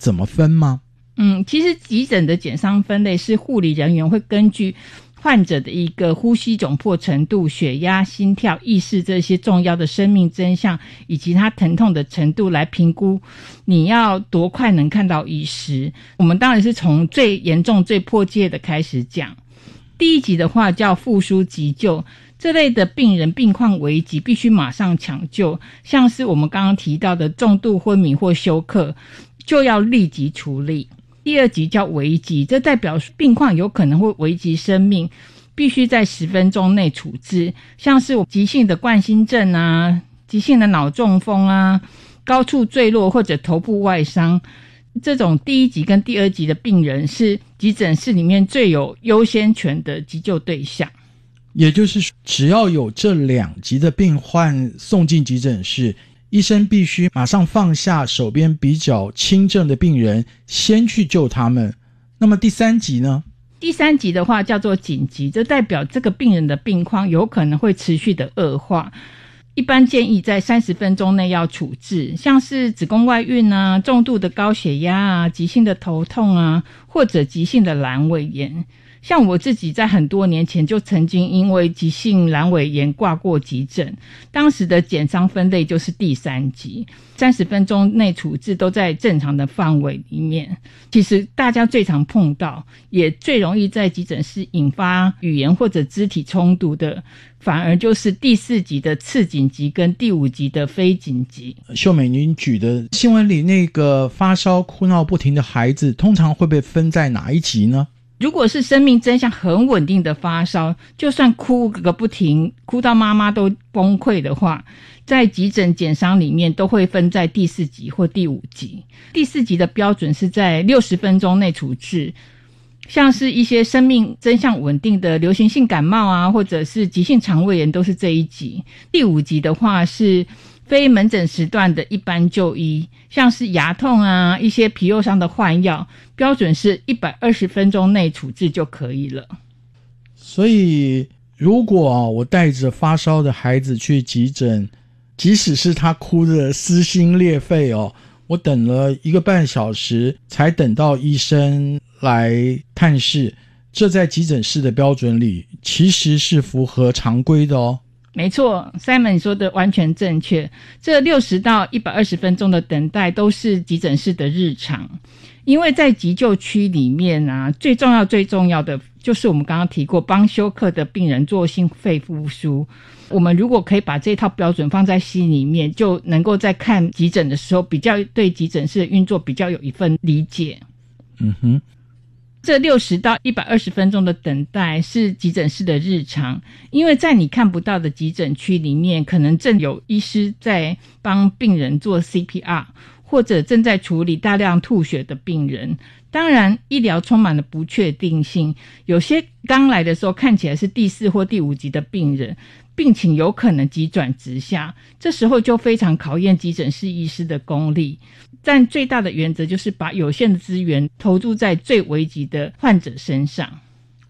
怎么分吗？ 其实急诊的检伤分类是护理人员会根据患者的一个呼吸窘迫程度、血压、心跳、意识这些重要的生命真相以及他疼痛的程度来评估你要多快能看到医师。我们当然是从最严重最迫切的开始讲。第一级的话叫复苏急救，这类的病人病况危急，必须马上抢救，像是我们刚刚提到的重度昏迷或休克，就要立即处理。第二级叫危急，这代表病况有可能会危及生命，必须在10分钟内处置，像是急性的冠心症啊、急性的脑中风啊、高处坠落或者头部外伤，这种第一级跟第二级的病人是急诊室里面最有优先权的急救对象。 也就是说，只要有这2级的病患送进急诊室，医生必须马上放下手边比较轻症的病人，先去救他们。那么第3级呢？ 第3级的话叫做紧急，这代表这个病人的病况有可能会持续的恶化，一般建议在30分钟内要处置，像是子宫外孕啊、重度的高血压啊、急性的头痛啊，或者急性的阑尾炎。像我自己在很多年前就曾经因为急性阑尾炎挂过急诊，当时的检伤分类就是第3级，30分钟内处置都在正常的范围里面。其实大家最常碰到也最容易在急诊室引发语言或者肢体冲突的，反而就是第4级的次紧急跟第5级的非紧急。 秀美，您举的新闻里那个发烧哭闹不停的孩子，通常会被分在哪一级呢？ 如果是生命真相很稳定的发烧，就算哭个不停，哭到妈妈都崩溃的话，在急诊检伤里面都会分在第4级或第5级。第4级的标准是在60分钟内处置，像是一些生命真相稳定的流行性感冒啊，或者是急性肠胃炎都是这一级。第5级的话是非门诊时段的一般就医，像是牙痛啊、一些皮肉伤的换药，标准是120分钟内处置就可以了。 所以如果我带着发烧的孩子去急诊，即使是他哭得撕心裂肺我等了1个半小时才等到医生来探视，这在急诊室的标准里其实是符合常规的没错 Simon 你说的完全正确，这60到120分钟的等待都是急诊室的日常。因为在急救区里面啊，最重要的就是我们刚刚提过帮休克的病人做心肺复苏。我们如果可以把这套标准放在心里面，就能够在看急诊的时候比较对急诊室的运作比较有一份理解。这60到120分钟的等待是急诊室的日常，因为在你看不到的急诊区里面，可能正有医师在帮病人做 CPR， 或者正在处理大量吐血的病人。当然医疗充满了不确定性，有些刚来的时候看起来是第4或第5级的病人，病情有可能急转直下，这时候就非常考验急诊室医师的功力。但最大的原则就是把有限的资源投注在最危急的患者身上。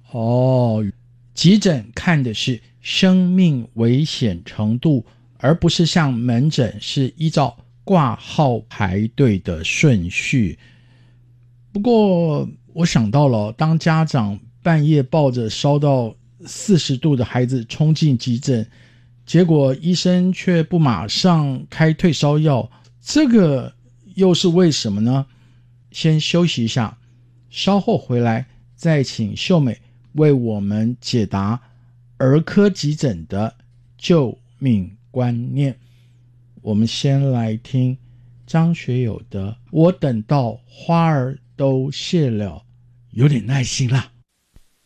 急诊看的是生命危险程度，而不是像门诊是依照挂号排队的顺序。不过我想到了，当家长半夜抱着烧到40度的孩子冲进急诊，结果医生却不马上开退烧药，这个又是为什么呢？先休息一下，稍后回来再请秀美为我们解答儿科急诊的救命观念。我们先来听张学友的《我等到花儿都谢了》，有点耐心啦。